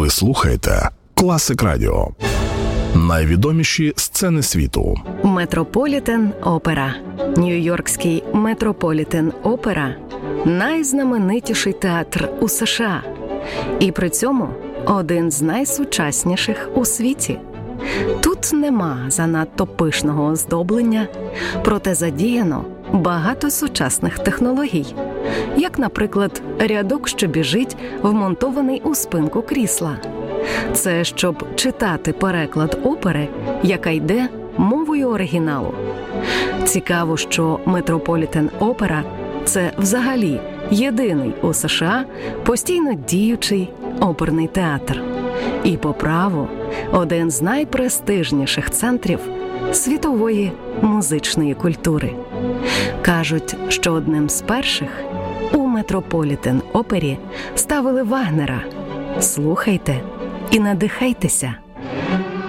Ви слухаєте Класик Радіо. Найвідоміші сцени світу. Метрополітен Опера. Нью-Йоркський Метрополітен Опера – найзнаменитіший театр у США. І при цьому один з найсучасніших у світі. Тут нема занадто пишного оздоблення, проте задіяно багато сучасних технологій. Як, наприклад, рядок, що біжить, вмонтований у спинку крісла. Це щоб читати переклад опери, яка йде мовою оригіналу. Цікаво, що Метрополітен Опера – це взагалі єдиний у США постійно діючий оперний театр. І по праву один з найпрестижніших центрів світової музичної культури. Кажуть, що одним з перших у Метрополітен Опері ставили Вагнера. Слухайте і надихайтеся.